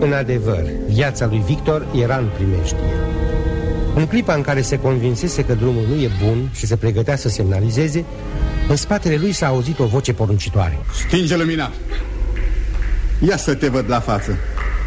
În adevăr, viața lui Victor era în primejdie. În clipa în care se convinsese că drumul nu e bun și se pregătea să semnalizeze, în spatele lui s-a auzit o voce poruncitoare. Stinge lumina! Ia să te văd la față.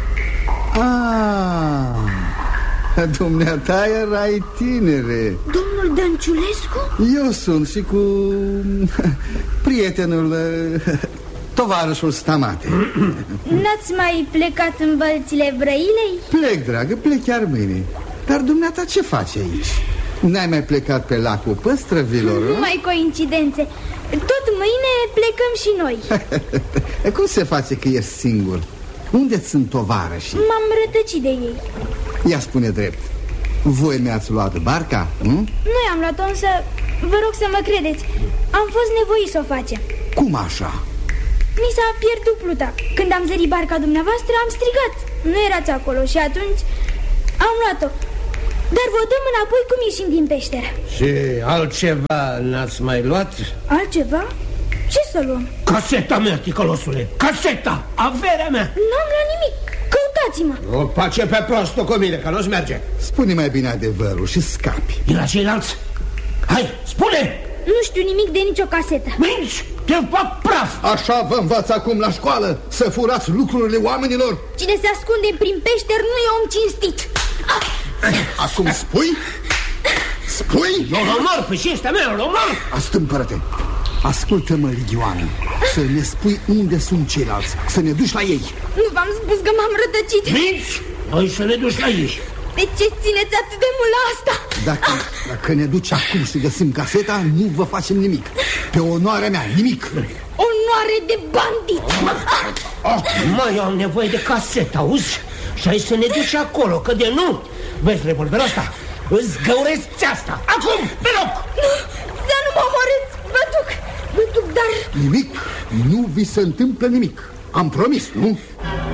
Dumneata erai tinere. Domnul Dănciulescu? Eu sunt și cu prietenul, tovarășul Stamate. N-ați mai plecat în Bălțile Brăilei? Plec, dragă, plec chiar mâine. Dar dumneata ce faci aici? N-ai mai plecat pe lacul Păstrăvilor? Numai coincidențe. Tot mâine plecăm și noi. Cum se face că ești singur? Unde sunt tovarășii? M-am rătăcit de ei. Ia spune drept, voi mi-ați luat barca? Noi am luat-o, însă vă rog să mă credeți, am fost nevoiți să o facem. Cum așa? Mi s-a pierdut pluta. Când am zărit barca dumneavoastră, am strigat. Nu erați acolo și atunci am luat-o. Dar vă dăm înapoi cum ieșim din peșteră. Și altceva n-ați mai luat? Altceva? Ce să luăm? Caseta mea, ticălosule, caseta, averea mea. N-am luat nimic, căutați-mă. O pace pe prostul cu mine, că nu-ți merge. Spune mai bine adevărul și scapi. E la ceilalți? Hai, spune! Nu știu nimic de nicio casetă. Minți, te fac praf. Așa vă învață acum la școală, să furați lucrurile oamenilor? Cine se ascunde prin peșteri nu e om cinstit. Acum spui? Spui? Eu l-omor, pe cinsta mea, l-omor. Astâmpără-te. Ascultă-mă, Ligioană, să ne spui unde sunt ceilalți, să ne duci la ei. Nu v-am spus că m-am rătăcit. Minți, noi să ne duci la ei. De ce țineți atât de mult la asta? Dacă ne duci acum să găsim caseta, nu vă facem nimic. Pe onoarea mea, nimic. Onoare de bandit. Mai am nevoie de casetă, auzi? Și ai să ne duci acolo, că de nu. Vezi revolverul ăsta? Îți găuresc țeasta. Acum, pe loc. Nu, să nu mă omorâți. Vă duc, dar... Nimic, nu vi se întâmplă nimic. Am promis, nu?